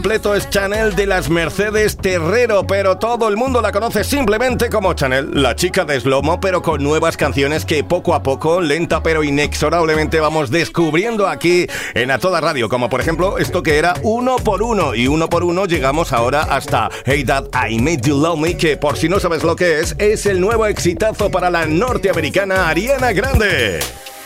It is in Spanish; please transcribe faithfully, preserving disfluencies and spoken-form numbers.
completo es Chanel de las Mercedes Terrero, pero todo el mundo la conoce simplemente como Chanel, la chica de Slomo, pero con nuevas canciones que poco a poco, lenta pero inexorablemente vamos descubriendo aquí en A Toda Radio, como por ejemplo esto que era Uno por Uno, y uno por uno llegamos ahora hasta Hey Dad, I Made You Love Me, que por si no sabes lo que es, es el nuevo exitazo para la norteamericana Ariana Grande.